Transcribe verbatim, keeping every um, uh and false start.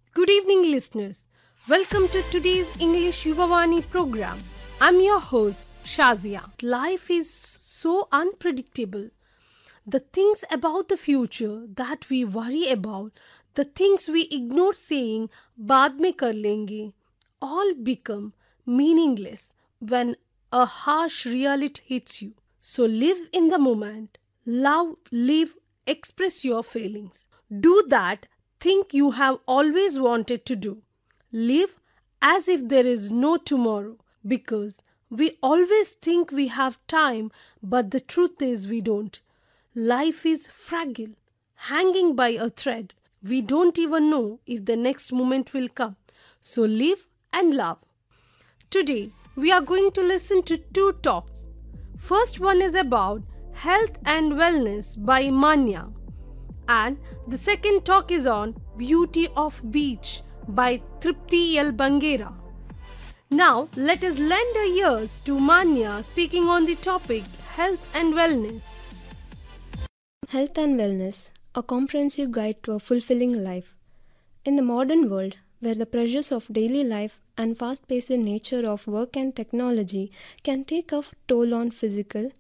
Good evening, listeners. Welcome to today's English Yuvavani program. I'm your host, Shazia. Life is so unpredictable. The things about the future that we worry about, the things we ignore saying, baad mein kar lenge, all become meaningless when a harsh reality hits you. So live in the moment, love, live, express your feelings. Do that thing you have always wanted to do. Live as if there is no tomorrow because we always think we have time, but the truth is we don't. Life is fragile, hanging by a thread. We don't even know if the next moment will come. So live and love. Today, we are going to listen to two talks. First one is about health and wellness by Manya. And the second talk is on Beauty of Beach by Tripti L. Bangera. Now, let us lend our ears to Manya speaking on the topic health and wellness. Health and Wellness, a comprehensive guide to a fulfilling life. In the modern world, where the pressures of daily life and fast-paced nature of work and technology can take a toll on physical,